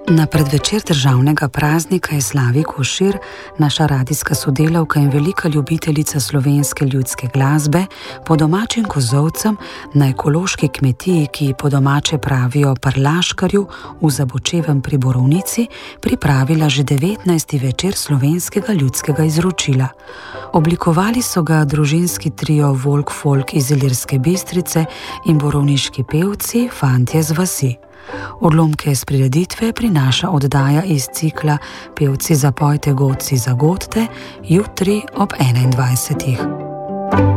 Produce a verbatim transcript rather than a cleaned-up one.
Na predvečer državnega praznika je Slavi Košir, naša radijska sodelavka in velika ljubiteljica slovenske ljudske glasbe, po domačim kozolcem na ekološki kmetiji, ki po domače pravijo Parlaškarju v Zabočevem pri Borovnici, pripravila že devetnajsti večer slovenskega ljudskega izročila. Oblikovali so ga družinski trio Volk Folk iz Ilirske Bistrice in borovniški pevci Fantje z vasi. Odlomke iz prireditve prinaša oddaja iz cikla Pevci zapojte, godci zagodte, jutri ob enaindvajsetih.